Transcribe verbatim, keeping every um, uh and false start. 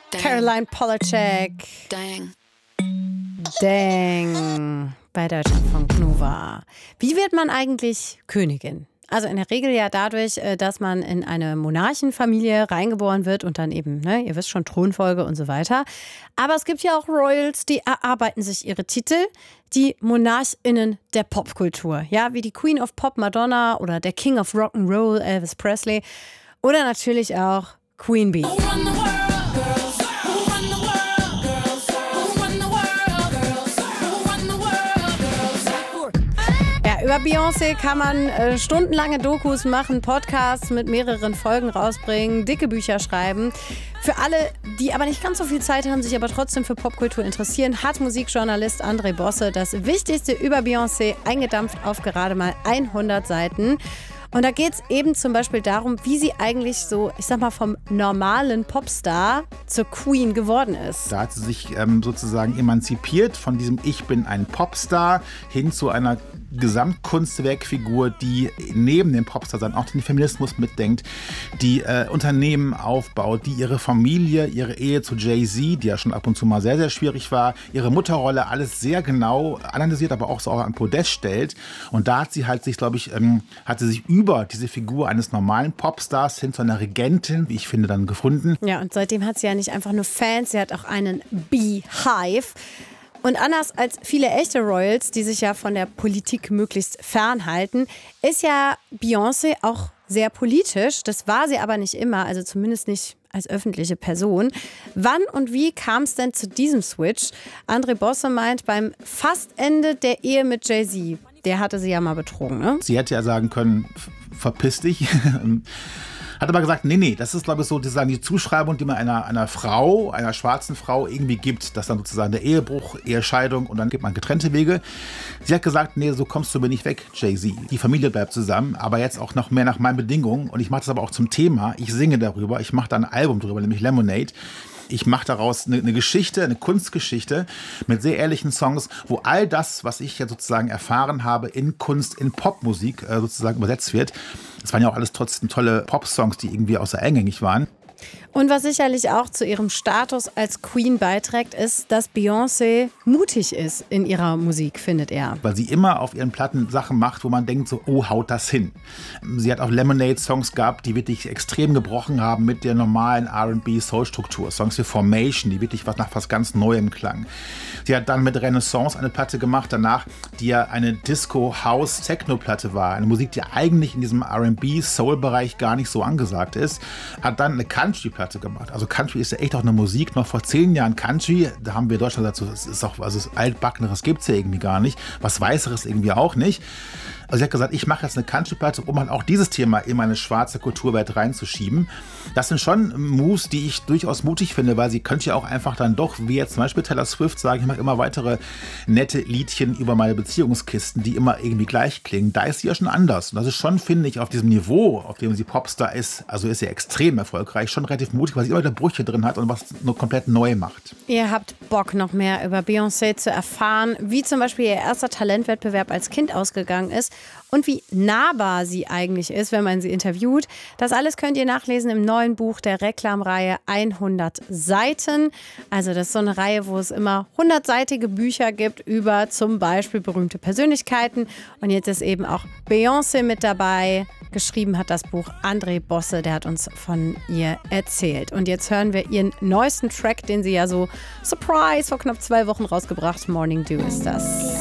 Caroline Polachek. Dang. Dang. Bei Deutschlandfunk Nova. Wie wird man eigentlich Königin? Also in der Regel ja dadurch, dass man in eine Monarchenfamilie reingeboren wird und dann eben, ne, ihr wisst schon, Thronfolge und so weiter. Aber es gibt ja auch Royals, die erarbeiten sich ihre Titel, die MonarchInnen der Popkultur. Ja, wie die Queen of Pop Madonna oder der King of Rock'n'Roll Elvis Presley oder natürlich auch Queen Bee. Über Beyoncé kann man äh, stundenlange Dokus machen, Podcasts mit mehreren Folgen rausbringen, dicke Bücher schreiben. Für alle, die aber nicht ganz so viel Zeit haben, sich aber trotzdem für Popkultur interessieren, hat Musikjournalist André Bosse das Wichtigste über Beyoncé eingedampft auf gerade mal hundert Seiten. Und da geht es eben zum Beispiel darum, wie sie eigentlich so, ich sag mal, vom normalen Popstar zur Queen geworden ist. Da hat sie sich ähm, sozusagen emanzipiert von diesem Ich bin ein Popstar hin zu einer Gesamtkunstwerkfigur, die neben dem Popstar sein auch den Feminismus mitdenkt, die äh, Unternehmen aufbaut, die ihre Familie, ihre Ehe zu Jay-Z, die ja schon ab und zu mal sehr, sehr schwierig war, ihre Mutterrolle alles sehr genau analysiert, aber auch so am Podest stellt. Und da hat sie halt sich, glaube ich, ähm, hat sie sich über diese Figur eines normalen Popstars hin zu einer Regentin, wie ich finde, dann gefunden. Ja, und seitdem hat sie ja nicht einfach nur Fans, sie hat auch einen Beehive. Und anders als viele echte Royals, die sich ja von der Politik möglichst fernhalten, ist ja Beyoncé auch sehr politisch. Das war sie aber nicht immer, also zumindest nicht als öffentliche Person. Wann und wie kam es denn zu diesem Switch? André Bosse meint, beim Fastende der Ehe mit Jay-Z. Der hatte sie ja mal betrogen, ne? Sie hätte ja sagen können, verpiss dich. Hat aber gesagt, nee, nee, das ist, glaube ich, so sozusagen die Zuschreibung, die man einer, einer Frau, einer schwarzen Frau irgendwie gibt, dass dann sozusagen der Ehebruch, Ehescheidung und dann gibt man getrennte Wege. Sie hat gesagt, nee, so kommst du mir nicht weg, Jay-Z. Die Familie bleibt zusammen, aber jetzt auch noch mehr nach meinen Bedingungen. Und ich mache das aber auch zum Thema. Ich singe darüber, ich mache da ein Album drüber, nämlich Lemonade. Ich mache daraus eine, eine Geschichte, eine Kunstgeschichte mit sehr ehrlichen Songs, wo all das, was ich ja sozusagen erfahren habe in Kunst, in Popmusik äh, sozusagen übersetzt wird. Es waren ja auch alles trotzdem tolle Pop-Songs, die irgendwie außer eingängig waren. Und was sicherlich auch zu ihrem Status als Queen beiträgt, ist, dass Beyoncé mutig ist in ihrer Musik, findet er. Weil sie immer auf ihren Platten Sachen macht, wo man denkt so, oh, haut das hin. Sie hat auch Lemonade-Songs gehabt, die wirklich extrem gebrochen haben mit der normalen R and B-Soul-Struktur. Songs wie Formation, die wirklich was nach was ganz Neuem klang. Sie hat dann mit Renaissance eine Platte gemacht, danach, die ja eine Disco-House-Techno-Platte war. Eine Musik, die eigentlich in diesem R and B-Soul-Bereich gar nicht so angesagt ist. Hat dann eine Country-Platte gemacht. Also Country ist ja echt auch eine Musik. Noch vor zehn Jahren Country, da haben wir in Deutschland dazu, das ist auch, also das Altbackeneres gibt es ja irgendwie gar nicht. Was Weißeres irgendwie auch nicht. Also sie hat gesagt, ich mache jetzt eine Country-Platte, um halt auch dieses Thema in meine schwarze Kulturwelt reinzuschieben. Das sind schon Moves, die ich durchaus mutig finde, weil sie könnte ja auch einfach dann doch, wie jetzt zum Beispiel Taylor Swift, sagen, ich mache immer weitere nette Liedchen über meine Beziehungskisten, die immer irgendwie gleich klingen. Da ist sie ja schon anders. Und das ist schon, finde ich, auf diesem Niveau, auf dem sie Popstar ist, also ist sie extrem erfolgreich, schon relativ mutig, weil sie immer wieder Brüche drin hat und was nur komplett neu macht. Ihr habt Bock, noch mehr über Beyoncé zu erfahren, wie zum Beispiel ihr erster Talentwettbewerb als Kind ausgegangen ist und wie nahbar sie eigentlich ist, wenn man sie interviewt. Das alles könnt ihr nachlesen im neuen Buch der Reklamreihe hundert Seiten. Also das ist so eine Reihe, wo es immer hundertseitige Bücher gibt über zum Beispiel berühmte Persönlichkeiten. Und jetzt ist eben auch Beyoncé mit dabei. Geschrieben hat das Buch André Bosse, der hat uns von ihr erzählt. Und jetzt hören wir ihren neuesten Track, den sie ja so, Surprise, vor knapp zwei Wochen rausgebracht, Morning Dew ist das.